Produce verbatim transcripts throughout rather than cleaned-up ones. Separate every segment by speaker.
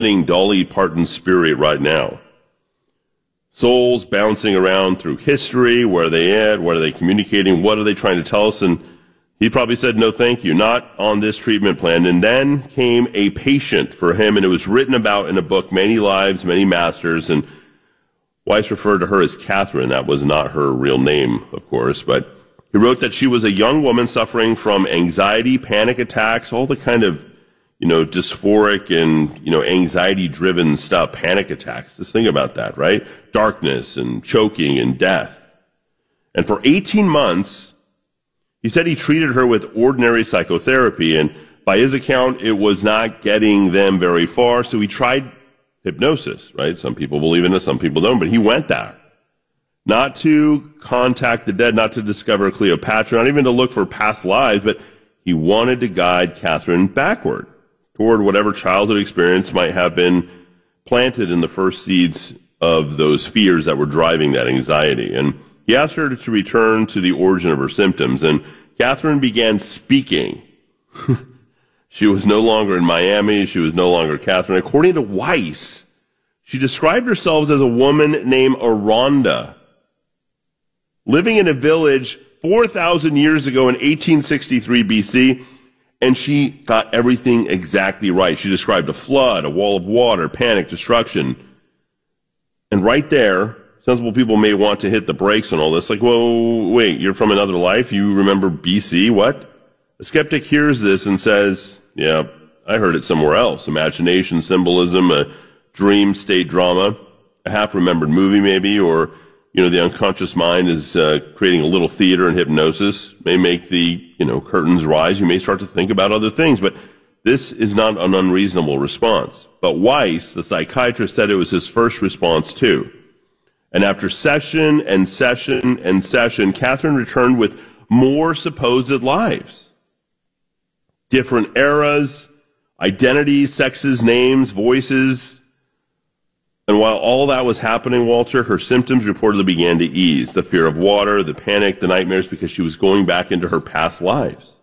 Speaker 1: Dolly Parton's spirit right now. Souls bouncing around through history. Where are they at? What are they communicating? What are they trying to tell us? And he probably said, no, thank you, not on this treatment plan. And then came a patient for him, and it was written about in a book, Many Lives, Many Masters. And Weiss referred to her as Catherine. That was not her real name, of course. But he wrote that she was a young woman suffering from anxiety, panic attacks, all the kind of, you know, dysphoric and, you know, anxiety-driven stuff, panic attacks. Just think about that, right? Darkness and choking and death. And for eighteen months, he said he treated her with ordinary psychotherapy, and by his account, it was not getting them very far, so he tried hypnosis, right? Some people believe in it, some people don't, but he went there. Not to contact the dead, not to discover Cleopatra, not even to look for past lives, but he wanted to guide Catherine backward toward whatever childhood experience might have been planted in the first seeds of those fears that were driving that anxiety. And he asked her to return to the origin of her symptoms, and Catherine began speaking. She was no longer in Miami. She was no longer Catherine. According to Weiss, she described herself as a woman named Aranda, living in a village four thousand years ago in eighteen sixty-three B C, and she got everything exactly right. She described a flood, a wall of water, panic, destruction. And right there, sensible people may want to hit the brakes on all this. Like, whoa, wait, you're from another life? You remember B C? What? A skeptic hears this and says, yeah, I heard it somewhere else. Imagination, symbolism, a dream state drama, a half-remembered movie maybe, or, you know, the unconscious mind is uh, creating a little theater and hypnosis, may make the, you know, curtains rise. You may start to think about other things, but this is not an unreasonable response. But Weiss, the psychiatrist, said it was his first response too. And after session and session and session, Catherine returned with more supposed lives. Different eras, identities, sexes, names, voices. And while all that was happening, Walter, her symptoms reportedly began to ease. The fear of water, the panic, the nightmares, because she was going back into her past lives.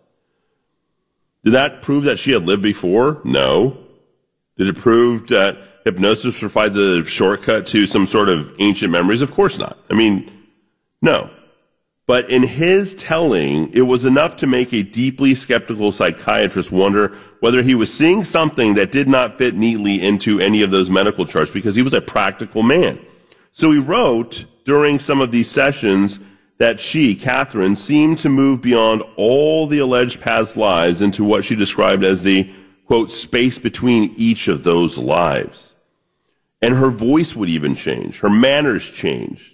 Speaker 1: Did that prove that she had lived before? No. Did it prove that hypnosis provides a shortcut to some sort of ancient memories? Of course not. I mean, no. But in his telling, it was enough to make a deeply skeptical psychiatrist wonder whether he was seeing something that did not fit neatly into any of those medical charts, because he was a practical man. So he wrote during some of these sessions that she, Catherine, seemed to move beyond all the alleged past lives into what she described as the, quote, space between each of those lives. And her voice would even change. Her manners changed.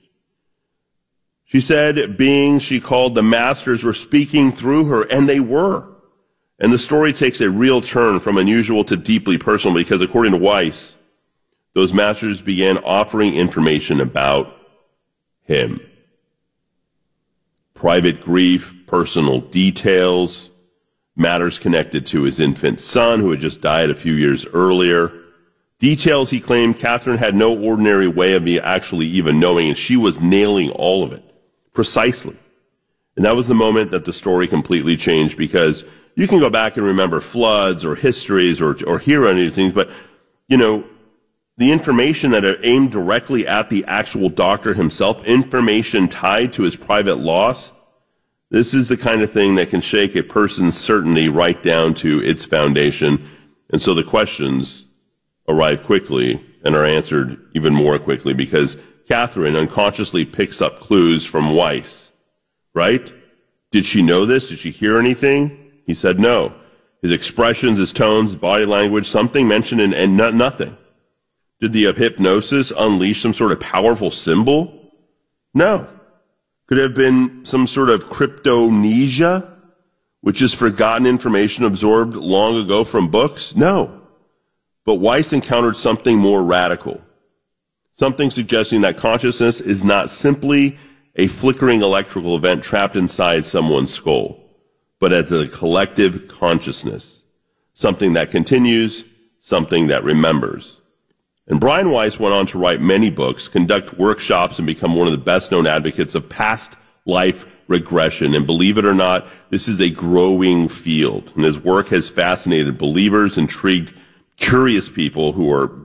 Speaker 1: She said beings she called the masters were speaking through her, and they were. And the story takes a real turn from unusual to deeply personal, because according to Weiss, those masters began offering information about him. Private grief, personal details, matters connected to his infant son who had just died a few years earlier. Details he claimed Catherine had no ordinary way of me actually even knowing, and she was nailing all of it precisely. And that was the moment that the story completely changed, because you can go back and remember floods or histories or, or hear any of these things, but, you know, the information that are aimed directly at the actual doctor himself, information tied to his private loss, this is the kind of thing that can shake a person's certainty right down to its foundation. And so the questions arrive quickly and are answered even more quickly, because Catherine unconsciously picks up clues from Weiss, right? Did she know this? Did she hear anything? He said no. His expressions, his tones, his body language, something mentioned and, and no, nothing. Did the hypnosis unleash some sort of powerful symbol? No. Could it have been some sort of cryptomnesia, which is forgotten information absorbed long ago from books? No. But Weiss encountered something more radical. Something suggesting that consciousness is not simply a flickering electrical event trapped inside someone's skull, but as a collective consciousness. Something that continues, something that remembers. And Brian Weiss went on to write many books, conduct workshops, and become one of the best-known advocates of past life regression. And believe it or not, this is a growing field. And his work has fascinated believers, intrigued curious people who are